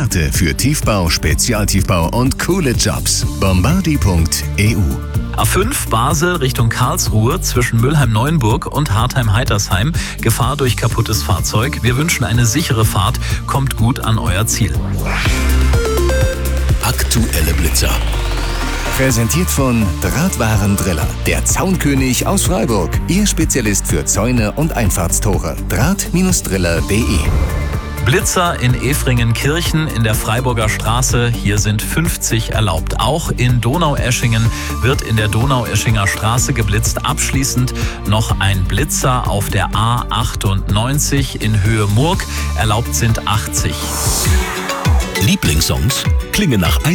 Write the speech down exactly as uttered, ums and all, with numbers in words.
Experte für Tiefbau, Spezialtiefbau und coole Jobs. bombardi punkt e u. A fünf Basel Richtung Karlsruhe zwischen Mülheim-Neuenburg und Hartheim-Heitersheim. Gefahr durch kaputtes Fahrzeug. Wir wünschen eine sichere Fahrt. Kommt gut an euer Ziel. Aktuelle Blitzer. Präsentiert von Drahtwarendriller, der Zaunkönig aus Freiburg. Ihr Spezialist für Zäune und Einfahrtstore. Draht Driller punkt de. Blitzer in Efringen-Kirchen in der Freiburger Straße. Hier sind fünfzig erlaubt. Auch in Donaueschingen wird in der Donaueschinger Straße geblitzt. Abschließend noch ein Blitzer auf der A achtundneunzig in Höhe Murg. Erlaubt sind achtzig. Lieblingssongs klingen nach Eis.